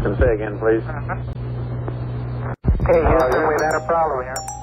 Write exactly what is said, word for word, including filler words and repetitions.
Can say again, please. Uh-huh. Okay, Houston, we've had a problem here.